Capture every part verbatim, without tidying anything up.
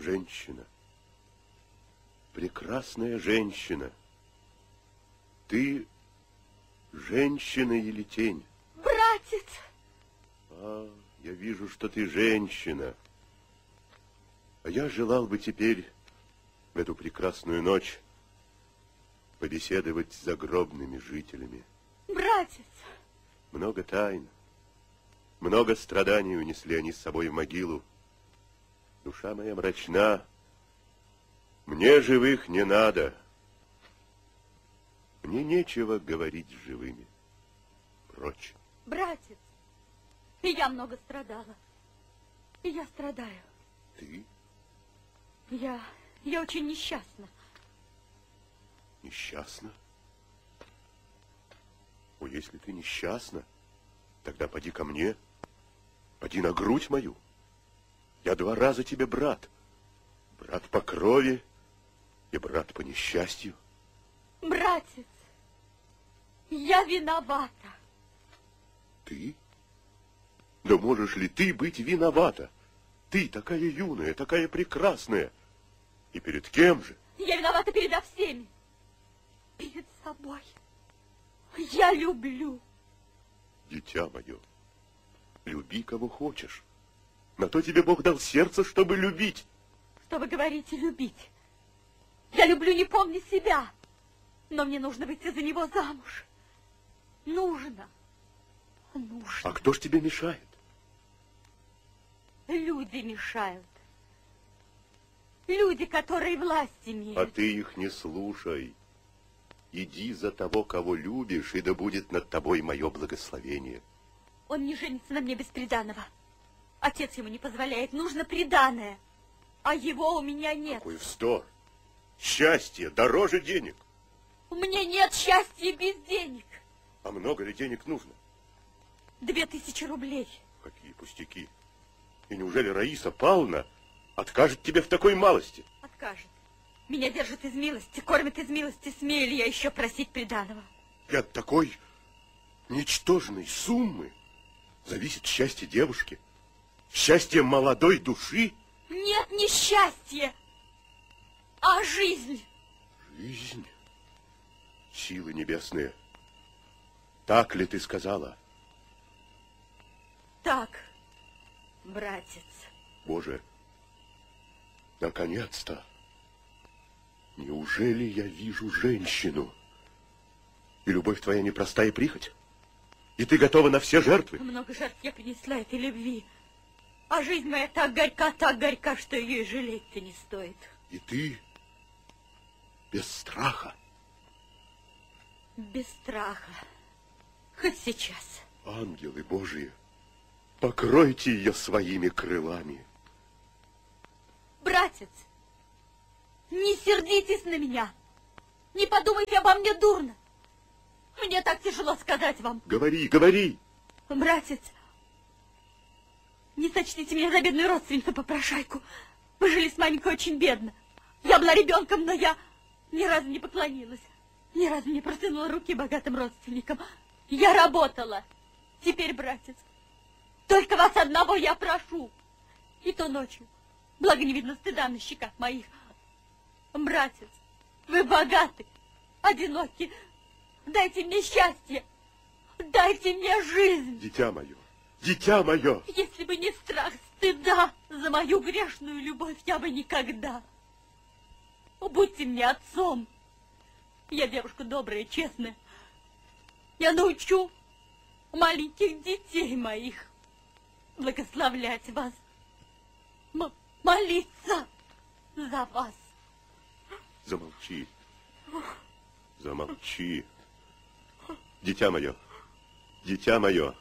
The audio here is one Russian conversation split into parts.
Женщина, прекрасная женщина, ты женщина или тень? Братец! А, я вижу, что ты женщина. А я желал бы теперь в эту прекрасную ночь побеседовать с загробными жителями. Братец! Много тайн, много страданий унесли они с собой в могилу. Душа моя мрачна. Мне живых не надо. Мне нечего говорить с живыми. Прочь. Братец, и я много страдала. И я страдаю. Ты? Я, я очень несчастна. Несчастна? О, если ты несчастна, тогда поди ко мне, поди на грудь мою. Я два раза тебе брат. Брат по крови и брат по несчастью. Братец, я виновата. Ты? Да можешь ли ты быть виновата? Ты такая юная, такая прекрасная. И перед кем же? Я виновата передо всеми. Перед собой. Я люблю. Дитя мое, люби кого хочешь. На то тебе Бог дал сердце, чтобы любить. Что вы говорите любить? Я люблю, не помня себя. Но мне нужно выйти за него замуж. Нужно. Нужно. А кто ж тебе мешает? Люди мешают. Люди, которые власть имеют. А ты их не слушай. Иди за того, кого любишь, и да будет над тобой мое благословение. Он не женится на мне без приданого. Отец ему не позволяет. Нужно приданое. А его у меня нет. Какой вздор. Счастье дороже денег. У меня нет счастья без денег. А много ли денег нужно? Две тысячи рублей. Какие пустяки. И неужели Раиса Павловна откажет тебе в такой малости? Откажет. Меня держит из милости, кормит из милости. Смею ли я еще просить приданого? И от такой ничтожной суммы зависит счастье девушки, счастье молодой души. Нет, не счастье, а жизнь. Жизнь? Силы небесные. Так ли ты сказала? Так, братец. Боже, наконец-то. Неужели я вижу женщину? И любовь твоя непростая прихоть? И ты готова на все жертвы? Много жертв я принесла этой любви. А жизнь моя так горька, так горька, что ее и жалеть-то не стоит. И ты без страха? Без страха. Хоть сейчас. Ангелы Божьи, покройте ее своими крылами. Братец, не сердитесь на меня. Не подумайте обо мне дурно. Мне так тяжело сказать вам. Говори, говори. Братец, не сочтите меня за бедную родственницу-попрошайку. Мы жили с маменькой очень бедно. Я была ребенком, но я ни разу не поклонилась. Ни разу не протянула руки богатым родственникам. Я работала. Теперь, братец, только вас одного я прошу. И то ночью. Благо не видно стыда на щеках моих. Братец, вы богаты, одиноки. Дайте мне счастье. Дайте мне жизнь. Дитя мое, дитя мое. Если бы не страх стыда за мою грешную любовь, я бы никогда. Будьте мне отцом. Я девушка добрая, честная. Я научу маленьких детей моих благословлять вас, м- молиться за вас. Замолчи, замолчи. Дитя мое, дитя мое.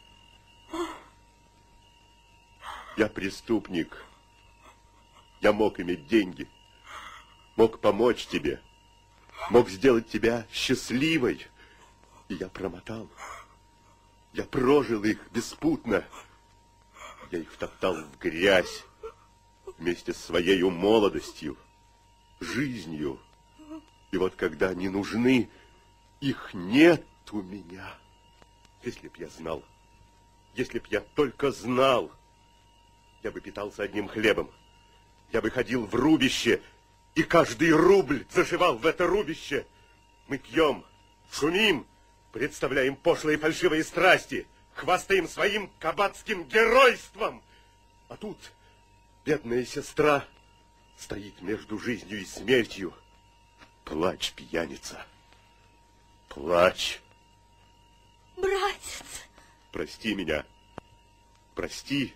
Я преступник. Я мог иметь деньги, мог помочь тебе, мог сделать тебя счастливой. И я промотал. Я прожил их беспутно. Я их втоптал в грязь вместе с своей молодостью, жизнью. И вот когда они нужны, их нет у меня. Если б я знал, если б я только знал, я бы питался одним хлебом. я бы ходил в рубище, и каждый рубль зашивал в это рубище. Мы пьем, шумим, представляем пошлые фальшивые страсти, хвастаем своим кабацким геройством. А тут бедная сестра стоит между жизнью и смертью. Плачь, пьяница, плачь. Братец! Прости меня, прости.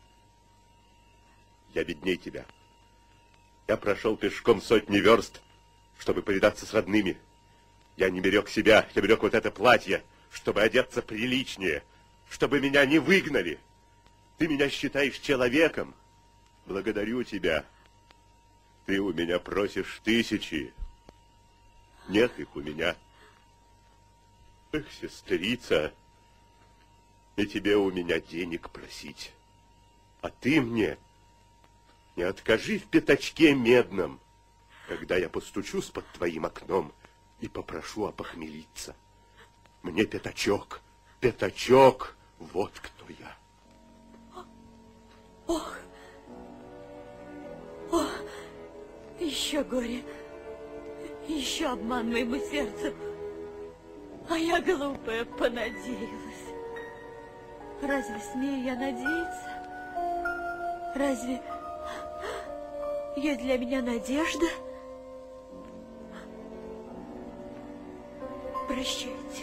Я бедней тебя. Я прошел пешком сотни верст, чтобы повидаться с родными. Я не берег себя, я берег вот это платье, чтобы одеться приличнее, чтобы меня не выгнали. Ты меня считаешь человеком. Благодарю тебя. Ты у меня просишь тысячи. Нет их у меня. Эх, сестрица, и тебе у меня денег просить. А ты мне не откажи в пятачке медном, когда я постучусь под твоим окном и попрошу опохмелиться. Мне пятачок, пятачок, вот кто я. Ох, ох, еще горе, еще обман моему сердцу. А я, глупая, понадеялась. Разве смею я надеяться? Разве есть для меня надежда? Прощайте.